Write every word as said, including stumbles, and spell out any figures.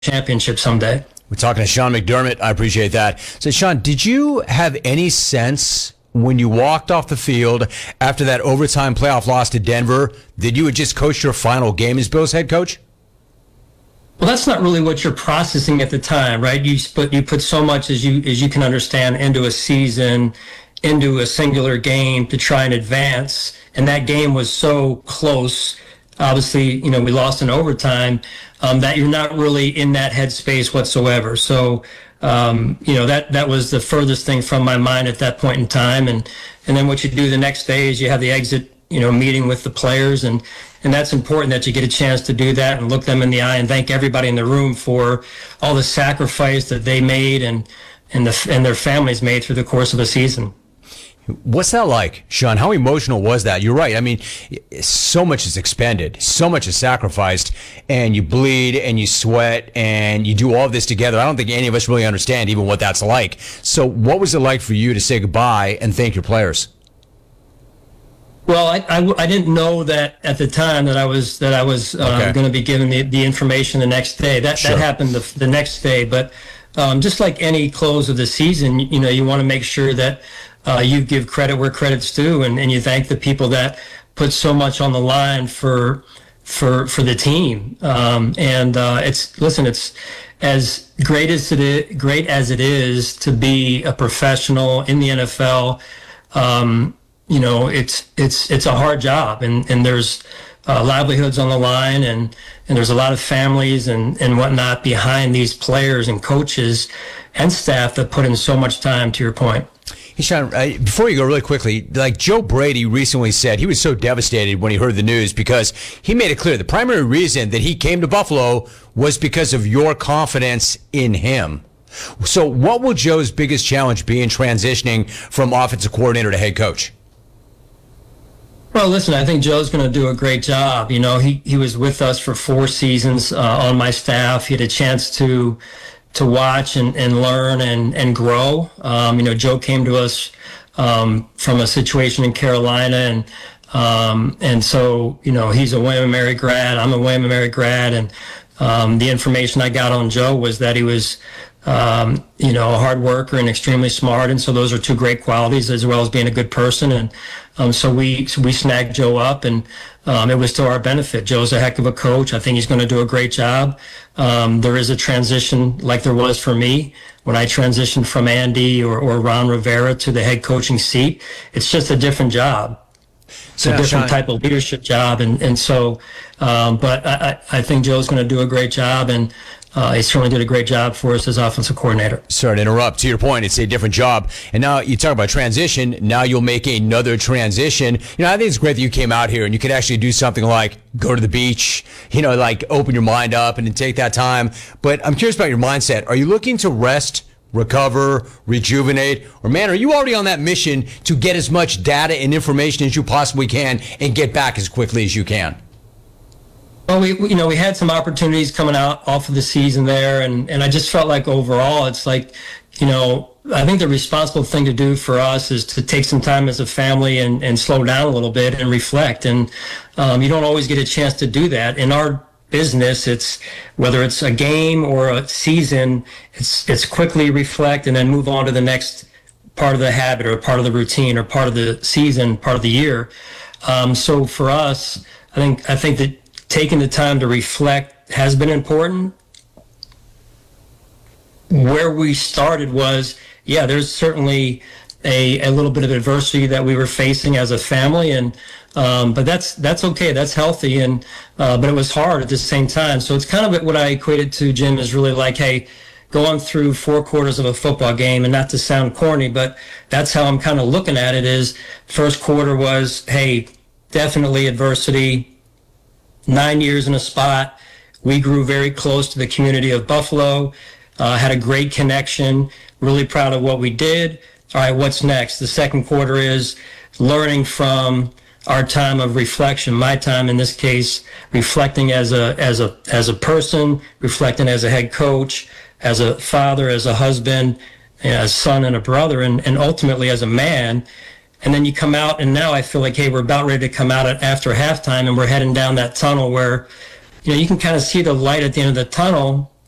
championship someday. We're talking to Sean McDermott. I appreciate that. So, Sean, did you have any sense when you walked off the field after that overtime playoff loss to Denver that you had just coached your final game as Bills head coach? Well, that's not really what you're processing at the time, right? You put you put so much as you as you can understand into a season, into a singular game to try and advance, and that game was so close. Obviously, you know, we lost in overtime, um, that you're not really in that headspace whatsoever. So, um, you know, that that was the furthest thing from my mind at that point in time. And and then what you do the next day is you have the exit, you know, meeting with the players, and and that's important that you get a chance to do that and look them in the eye and thank everybody in the room for all the sacrifice that they made and and the and their families made through the course of a season. What's that like, Sean? How emotional was that? You're right. I mean, so much is expended, so much is sacrificed, and you bleed and you sweat and you do all of this together. I don't think any of us really understand even what that's like. So what was it like for you to say goodbye and thank your players? Well, I, I, I didn't know that at the time that I was that I was uh, Okay. going to be given the, the information the next day. That Sure. that happened the, the next day. But um, just like any close of the season, you know, you want to make sure that uh, you give credit where credit's due, and, and you thank the people that put so much on the line for for for the team. Um, and uh, it's listen, it's as great as it is, great as it is to be a professional in the N F L. Um, you know, it's it's it's a hard job, and and there's uh, livelihoods on the line, and and there's a lot of families and and whatnot behind these players and coaches and staff that put in so much time. To your point. Hey, Sean, uh, before you go really quickly, like Joe Brady recently said, he was so devastated when he heard the news because he made it clear the primary reason that he came to Buffalo was because of your confidence in him. So what will Joe's biggest challenge be in transitioning from offensive coordinator to head coach? Well, listen, I think Joe's going to do a great job. You know, he, he was with us for four seasons uh, on my staff. He had a chance to to watch and, and learn and, and grow. Um, you know, Joe came to us um, from a situation in Carolina, and um, and so, you know, he's a William and Mary grad. I'm a William and Mary grad, and um, the information I got on Joe was that he was, um, you know, a hard worker and extremely smart, and so those are two great qualities, as well as being a good person. And um, so we so we snagged Joe up, and um, it was to our benefit. Joe's a heck of a coach. I think he's going to do a great job. Um, there is a transition, like there was for me when I transitioned from Andy or, or Ron Rivera to the head coaching seat. It's just a different job. It's Yeah, a different Sean. type of leadership job, and and so, um, but I, I I think Joe's going to do a great job, and uh, he certainly did a great job for us as offensive coordinator. Sorry to interrupt. To your point, it's a different job. And now you talk about transition. Now you'll make another transition. You know, I think it's great that you came out here and you could actually do something like go to the beach, you know, like open your mind up and then take that time. But I'm curious about your mindset. Are you looking to rest, recover, rejuvenate? Or, man, are you already on that mission to get as much data and information as you possibly can and get back as quickly as you can? Well, we we- you know we had some opportunities coming out off of the season there, and and I just felt like overall it's like, you know, I think the responsible thing to do for us is to take some time as a family and and slow down a little bit and reflect. And um, you don't always get a chance to do that in our business. It's whether it's a game or a season, it's it's quickly reflect and then move on to the next part of the habit or part of the routine or part of the season, part of the year. Um, so for us, I think I think that taking the time to reflect has been important. Where we started was, yeah, there's certainly a, a little bit of adversity that we were facing as a family, and um, but that's that's okay, that's healthy, and uh, but it was hard at the same time. So it's kind of what I equated to, Jim, is really like, hey, going through four quarters of a football game, and not to sound corny, but that's how I'm kind of looking at it. Is first quarter was, hey, definitely adversity. Nine years in a spot. We grew very close to the community of Buffalo, uh, had a great connection, really proud of what we did. All right, what's next? The second quarter is learning from our time of reflection, my time in this case, reflecting as a as a as a person, reflecting as a head coach, as a father, as a husband, as a son and a brother, and, and ultimately as a man. And then you come out, and now I feel like, hey, we're about ready to come out at, after halftime, and we're heading down that tunnel where, you know, you can kind of see the light at the end of the tunnel,